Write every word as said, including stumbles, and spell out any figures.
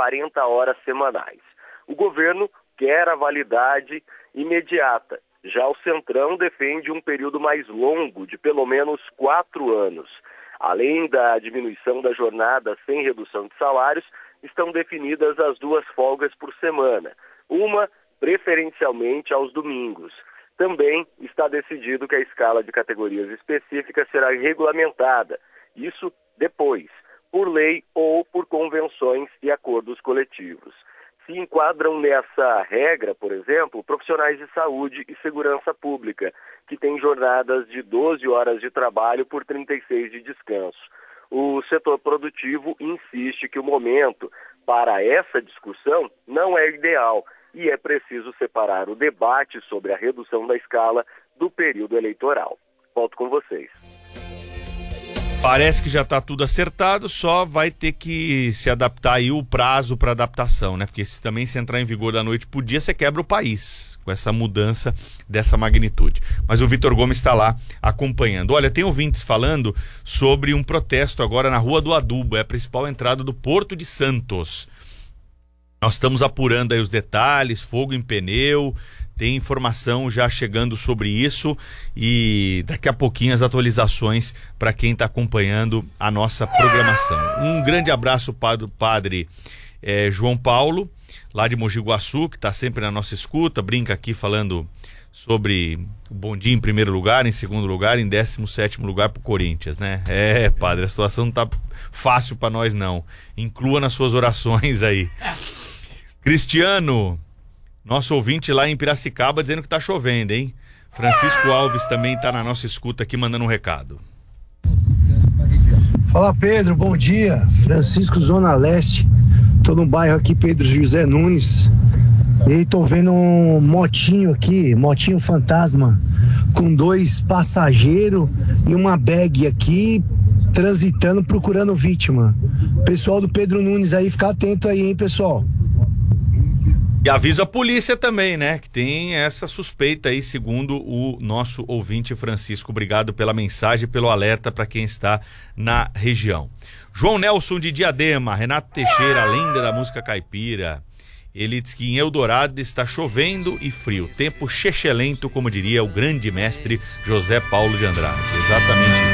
quarenta horas semanais. O governo quer a validade imediata. Já o Centrão defende um período mais longo, de pelo menos quatro anos. Além da diminuição da jornada sem redução de salários, estão definidas as duas folgas por semana. Uma, preferencialmente, aos domingos. Também está decidido que a escala de categorias específicas será regulamentada. Isso depois, por lei ou por convenções e acordos coletivos. Se enquadram nessa regra, por exemplo, profissionais de saúde e segurança pública, que têm jornadas de doze horas de trabalho por trinta e seis de descanso. O setor produtivo insiste que o momento para essa discussão não é ideal e é preciso separar o debate sobre a redução da escala do período eleitoral. Volto com vocês. Parece que já está tudo acertado, só vai ter que se adaptar aí o prazo para adaptação, né? Porque se também se entrar em vigor da noite pro dia, você quebra o país com essa mudança dessa magnitude. Mas o Vitor Gomes está lá acompanhando. Olha, tem ouvintes falando sobre um protesto agora na Rua do Adubo, é a principal entrada do Porto de Santos. Nós estamos apurando aí os detalhes, fogo em pneu, tem informação já chegando sobre isso e daqui a pouquinho as atualizações para quem está acompanhando a nossa programação. Um grande abraço para o padre eh, João Paulo, lá de Mogi Guaçu, que está sempre na nossa escuta, brinca aqui falando sobre o Bom Dia em primeiro lugar, em segundo lugar, em décimo sétimo lugar para o Corinthians, né? É, padre, a situação não tá fácil para nós não. Inclua nas suas orações aí. Cristiano, nosso ouvinte lá em Piracicaba, dizendo que tá chovendo, hein? Francisco Alves também tá na nossa escuta aqui, mandando um recado. Fala, Pedro, bom dia. Francisco, Zona Leste. Tô no bairro aqui, Pedro José Nunes. E tô vendo um motinho aqui, motinho fantasma, com dois passageiros e uma bag aqui, transitando, procurando vítima. Pessoal do Pedro Nunes aí, fica atento aí, hein, pessoal? E avisa a polícia também, né? Que tem essa suspeita aí, segundo o nosso ouvinte Francisco. Obrigado pela mensagem, pelo alerta para quem está na região. João Nelson de Diadema, Renato Teixeira, a lenda da música caipira. Ele diz que em Eldorado está chovendo e frio. Tempo chechelento, como diria o grande mestre José Paulo de Andrade. Exatamente.